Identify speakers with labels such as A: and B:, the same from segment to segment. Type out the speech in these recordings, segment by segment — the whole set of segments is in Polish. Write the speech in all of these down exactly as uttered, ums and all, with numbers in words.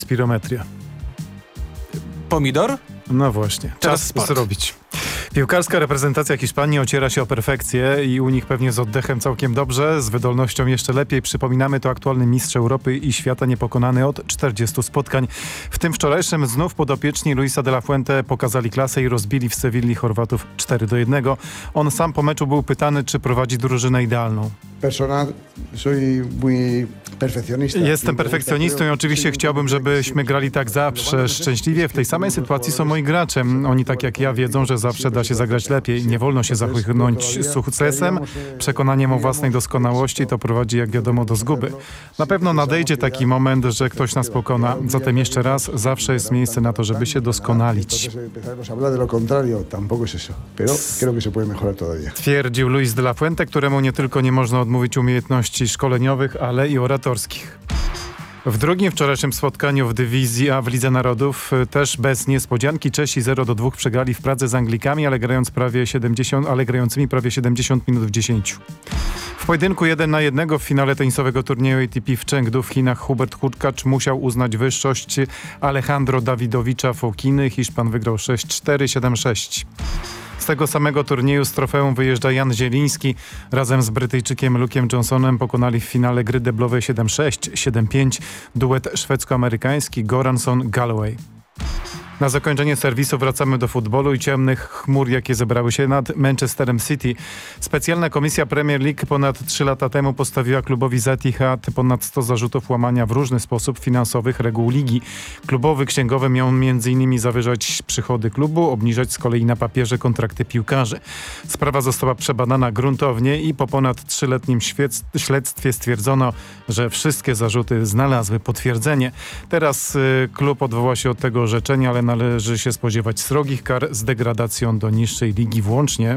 A: Spirometria.
B: Pomidor?
A: No właśnie, czas zrobić. Piłkarska reprezentacja Hiszpanii ociera się o perfekcję i u nich pewnie z oddechem całkiem dobrze, z wydolnością jeszcze lepiej. Przypominamy, to aktualny mistrz Europy i świata niepokonany od czterdziestu spotkań. W tym wczorajszym znów podopieczni Luisa de la Fuente pokazali klasę i rozbili w Sewilli Chorwatów cztery do jednego. On sam po meczu był pytany, czy prowadzi drużynę idealną. Jestem perfekcjonistą i oczywiście chciałbym, żebyśmy grali tak zawsze szczęśliwie. W tej samej sytuacji są moi gracze. Oni tak jak ja wiedzą, że zawsze da się zagrać lepiej. Nie wolno się zachłynąć sukcesem. Przekonaniem o własnej doskonałości to prowadzi, jak wiadomo, do zguby. Na pewno nadejdzie taki moment, że ktoś nas pokona. Zatem jeszcze raz, zawsze jest miejsce na to, żeby się doskonalić. Twierdził Luis de la Fuente, któremu nie tylko nie można odmówić umiejętności szkoleniowych, ale i oratorskich. W drugim wczorajszym spotkaniu w dywizji A w Lidze Narodów też bez niespodzianki Czesi zero do dwóch przegrali w Pradze z Anglikami, ale, grając prawie siedemdziesiąt, ale grającymi prawie siedemdziesiąt minut w dziesięciu. W pojedynku jeden na jednego w finale tenisowego turnieju A T P w Chengdu w Chinach Hubert Hurkacz musiał uznać wyższość Alejandro Dawidowicza Fokiny. Hiszpan wygrał sześć cztery, siedem sześć. Z tego samego turnieju z trofeum wyjeżdża Jan Zieliński. Razem z Brytyjczykiem Luke'em Johnsonem pokonali w finale gry deblowej siedem sześć, siedem pięć duet szwedzko-amerykański Goranson-Galloway. Na zakończenie serwisu wracamy do futbolu i ciemnych chmur, jakie zebrały się nad Manchesterem City. Specjalna komisja Premier League ponad trzy lata temu postawiła klubowi z Etihad ponad sto zarzutów łamania w różny sposób finansowych reguł ligi. Klubowy księgowy miał między innymi zawyżać przychody klubu, obniżać z kolei na papierze kontrakty piłkarzy. Sprawa została przebadana gruntownie i po ponad trzyletnim śledztwie stwierdzono, że wszystkie zarzuty znalazły potwierdzenie. Teraz y, klub odwoła się od tego orzeczenia, ale należy się spodziewać srogich kar z degradacją do niższej ligi włącznie.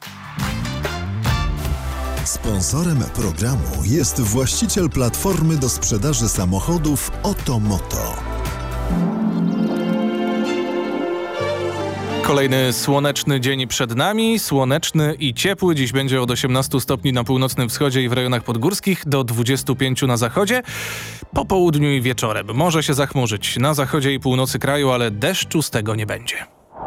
C: Sponsorem programu jest właściciel platformy do sprzedaży samochodów Otomoto.
B: Kolejny słoneczny dzień przed nami, słoneczny i ciepły. Dziś będzie od osiemnastu stopni na północnym wschodzie i w rejonach podgórskich, do dwudziestu pięciu na zachodzie. Po południu i wieczorem może się zachmurzyć na zachodzie i północy kraju, ale deszczu z tego nie będzie.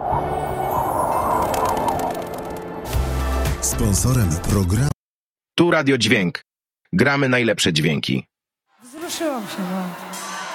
C: Sponsorem programu
D: Tu Radio Dźwięk. Gramy najlepsze dźwięki.
E: Wzruszyłam się, no.